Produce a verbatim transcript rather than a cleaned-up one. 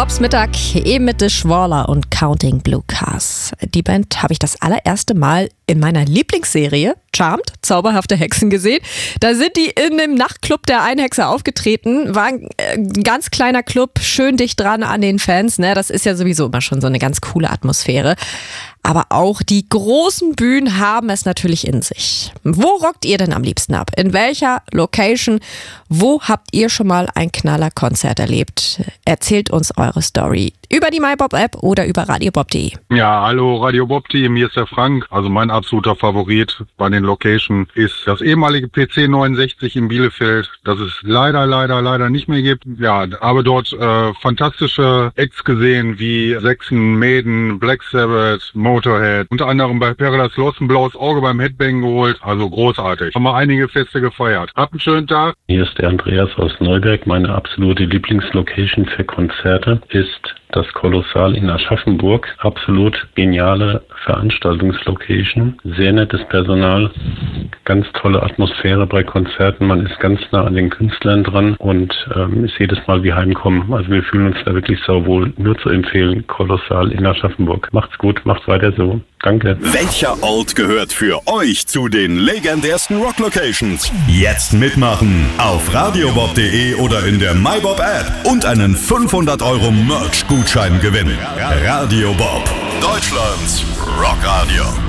Bobs Mittag, eben mit The Schwaller und Counting Blue Cars. Die Band habe ich das allererste Mal in meiner Lieblingsserie Charmed, Zauberhafte Hexen, gesehen. Da sind die in einem Nachtclub der Einhexe aufgetreten. War ein äh, ganz kleiner Club, schön dicht dran an den Fans. Ne? Das ist ja sowieso immer schon so eine ganz coole Atmosphäre. Aber auch die großen Bühnen haben es natürlich in sich. Wo rockt ihr denn am liebsten ab? In welcher Location? Wo habt ihr schon mal ein Knallerkonzert erlebt? Erzählt uns eure Story über die MyBob-App oder über radiobob punkt de. Ja, hallo Radio Bob-Team, hier ist der Frank. Also mein absoluter Favorit bei den Location ist das ehemalige P C neunundsechzig in Bielefeld, das es leider, leider, leider nicht mehr gibt. Ja, aber dort äh, fantastische Acts gesehen wie Saxon, Maiden, Black Sabbath, Motorhead. Unter anderem bei Paradise Lost ein blaues Auge beim Headbang geholt. Also großartig. Haben wir einige Feste gefeiert. Habt einen schönen Tag. Hier ist der Andreas aus Neuberg. Meine absolute Lieblingslocation für Konzerte ist das Kolossal in Aschaffenburg. Absolut geniale Veranstaltungslocation. Sehr nettes Personal. Ganz tolle Atmosphäre bei Konzerten. Man ist ganz nah an den Künstlern dran und ähm, ist jedes Mal wie heimkommen. Also wir fühlen uns da wirklich sauwohl. Nur zu empfehlen, Kolossal in Aschaffenburg. Macht's gut, macht weiter so. Danke. Welcher Ort gehört für euch zu den legendärsten Rock-Locations? Jetzt mitmachen auf radiobob punkt de oder in der MyBob-App und einen fünfhundert Euro Merch-Gutschein gewinnen. Radio Bob, Deutschlands Rockradio.